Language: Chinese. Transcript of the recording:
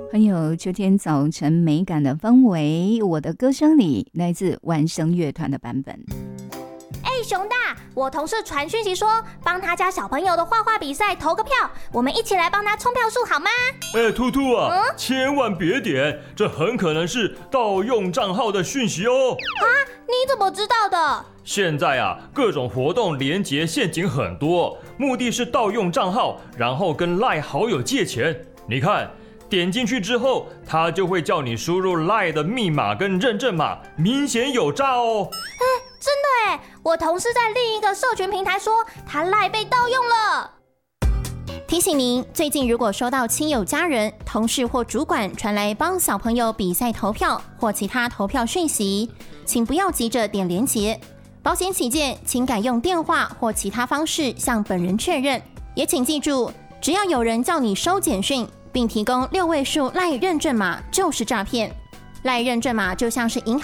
很有秋天早晨美感的氛围，我的歌声里来自万声乐团的版本。 熊大，我同事传讯息说帮他家小朋友的画画比赛投个票，我们一起来帮他冲票数好吗？ 兔兔啊，千万别点，这很可能是盗用账号的讯息哦。 啊，你怎么知道的？ 现在啊，各种活动连结陷阱很多，目的是盗用账号，然后跟 LINE 好友借钱。你看，点进去之后，他就会叫你输入 LINE 的密码跟认证码，明显有诈哦。 真的耶，我同事在另一个社群平台说他 LINE 被盗用了。 提醒您，最近如果收到亲友、家人、同事或主管传来帮小朋友比赛投票或其他投票讯息，请不要急着点连结。保险起见，请改用电话或其他方式向本人确认。也请记住，只要有人叫你收简讯，并提供6位数 LINE 认证码，就是诈骗。LINE 认证码就像是银